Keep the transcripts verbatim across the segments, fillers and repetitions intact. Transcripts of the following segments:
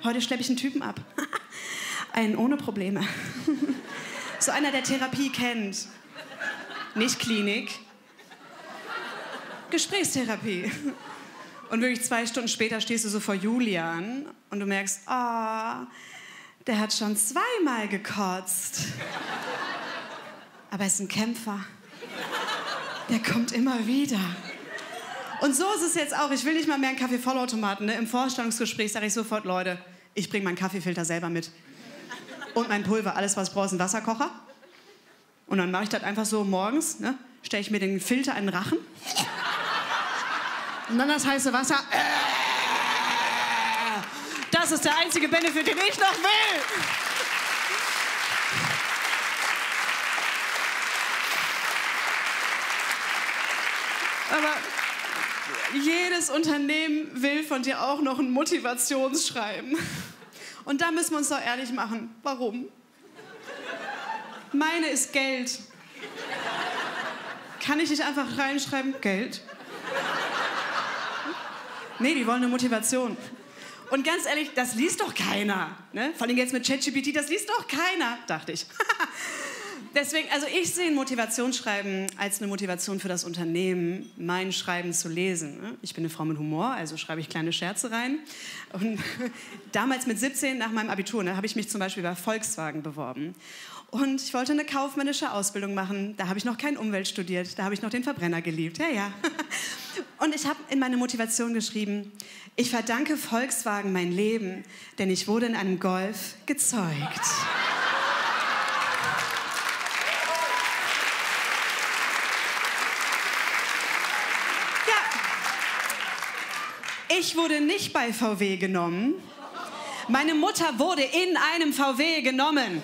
heute schleppe ich einen Typen ab. Einen ohne Probleme. So einer, der Therapie kennt. Nicht Klinik. Gesprächstherapie. Und wirklich zwei Stunden später stehst du so vor Julian und du merkst, ah, oh, der hat schon zweimal gekotzt. Aber er ist ein Kämpfer. Der kommt immer wieder. Und so ist es jetzt auch. Ich will nicht mal mehr einen Kaffee-Vollautomaten. Ne? Im Vorstellungsgespräch sage ich sofort, Leute, ich bringe meinen Kaffeefilter selber mit. Und mein Pulver. Alles, was ich brauche, ist ein Wasserkocher. Und dann mache ich das einfach so morgens. Ne? Stelle ich mir den Filter in den Rachen. Und dann das heiße Wasser. Das ist der einzige Benefit, den ich noch will. Aber jedes Unternehmen will von dir auch noch ein Motivationsschreiben. Und da müssen wir uns doch ehrlich machen. Warum? Meine ist Geld. Kann ich nicht einfach reinschreiben, Geld? Nee, die wollen eine Motivation. Und ganz ehrlich, das liest doch keiner. Ne? Vor allem jetzt mit ChatGPT, das liest doch keiner, dachte ich. Deswegen, also ich sehe ein Motivationsschreiben als eine Motivation für das Unternehmen, mein Schreiben zu lesen. Ne? Ich bin eine Frau mit Humor, also schreibe ich kleine Scherze rein. Und damals mit siebzehn, nach meinem Abitur, ne, habe ich mich zum Beispiel bei Volkswagen beworben. Und ich wollte eine kaufmännische Ausbildung machen. Da habe ich noch kein Umwelt studiert. Da habe ich noch den Verbrenner geliebt. Ja, ja. Und ich habe in meine Motivation geschrieben, ich verdanke Volkswagen mein Leben, denn ich wurde in einem Golf gezeugt. Ja. Ich wurde nicht bei V W genommen. Meine Mutter wurde in einem V W genommen.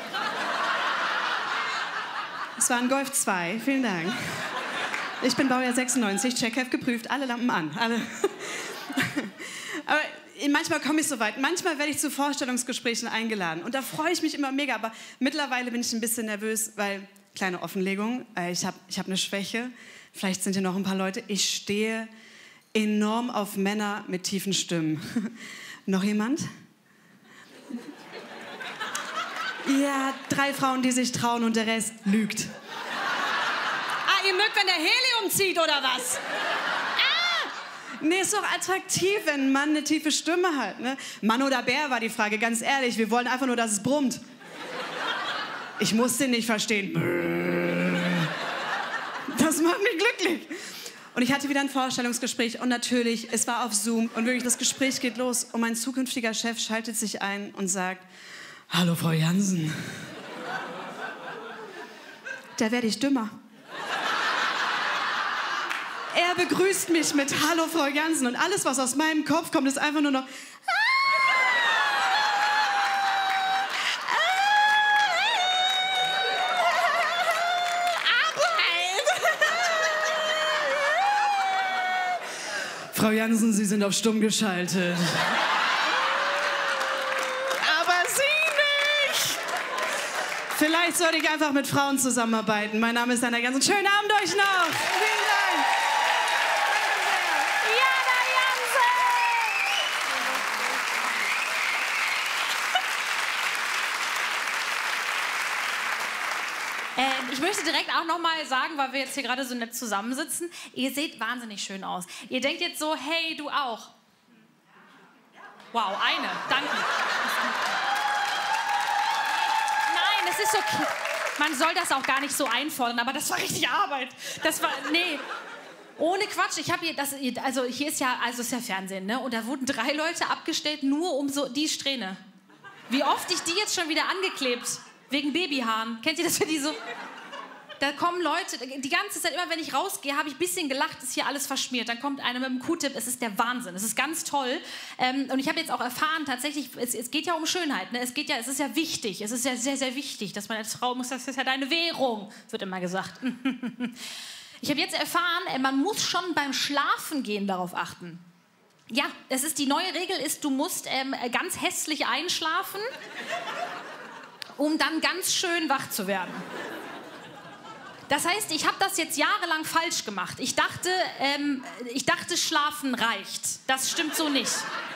Es war ein Golf zwei, vielen Dank. Ich bin Baujahr sechsundneunzig, Checkheft geprüft, alle Lampen an. Alle. Aber manchmal komme ich so weit. Manchmal werde ich zu Vorstellungsgesprächen eingeladen. Und da freue ich mich immer mega. Aber mittlerweile bin ich ein bisschen nervös, weil, kleine Offenlegung, ich habe ich hab eine Schwäche. Vielleicht sind hier noch ein paar Leute. Ich stehe enorm auf Männer mit tiefen Stimmen. Noch jemand? Ja, drei Frauen, die sich trauen und der Rest lügt. Ah, ihr mögt, wenn der Helium zieht, oder was? Ah! Nee, ist doch attraktiv, wenn ein Mann eine tiefe Stimme hat. Ne? Mann oder Bär war die Frage, ganz ehrlich. Wir wollen einfach nur, dass es brummt. Ich muss den nicht verstehen. Das macht mich glücklich. Und ich hatte wieder ein Vorstellungsgespräch und natürlich, es war auf Zoom und wirklich, das Gespräch geht los und mein zukünftiger Chef schaltet sich ein und sagt, hallo, Frau Jansen. Da werde ich dümmer. Er begrüßt mich mit Hallo, Frau Jansen. Und alles, was aus meinem Kopf kommt, ist einfach nur noch Arbeit. Frau Jansen, Sie sind auf stumm geschaltet. Vielleicht sollte ich einfach mit Frauen zusammenarbeiten. Mein Name ist Anna Jansen. Schönen Abend euch noch. Vielen Dank. Jana Jansen! Ähm, ich möchte direkt auch noch mal sagen, weil wir jetzt hier gerade so nett zusammensitzen, ihr seht wahnsinnig schön aus. Ihr denkt jetzt so, hey, du auch. Wow, eine. Danke. Es ist okay. Man soll das auch gar nicht so einfordern, aber das war richtig Arbeit. Das war, nee. Ohne Quatsch. Ich habe hier, das, also hier ist ja, also ist ja Fernsehen, ne? Und da wurden drei Leute abgestellt, nur um so die Strähne. Wie oft ich die jetzt schon wieder angeklebt, wegen Babyhaaren. Kennt ihr das, wenn die so... Da kommen Leute, die ganze Zeit, immer wenn ich rausgehe, habe ich ein bisschen gelacht, ist hier alles verschmiert. Dann kommt einer mit einem Q-Tip, es ist der Wahnsinn, es ist ganz toll. Ähm, und ich habe jetzt auch erfahren, tatsächlich, es, es geht ja um Schönheit, ne? Es geht ja, es ist ja wichtig, es ist ja sehr, sehr wichtig, dass man als Frau muss, das ist ja deine Währung, wird immer gesagt. Ich habe jetzt erfahren, man muss schon beim Schlafen gehen darauf achten. Ja, es ist, die neue Regel ist, du musst ähm, ganz hässlich einschlafen, um dann ganz schön wach zu werden. Das heißt, ich habe das jetzt jahrelang falsch gemacht. Ich dachte, ähm, ich dachte, Schlafen reicht. Das stimmt so nicht.